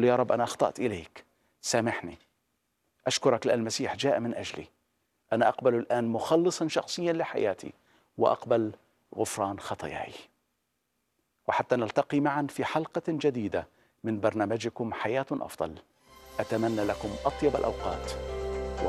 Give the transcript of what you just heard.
قل له يا رب أنا أخطأت إليك، سامحني، أشكرك لأن المسيح جاء من أجلي، أنا أقبل الآن مخلصا شخصيا لحياتي، وأقبل غفران خطاياي. وحتى نلتقي معا في حلقة جديدة من برنامجكم حياة أفضل، أتمنى لكم أطيب الأوقات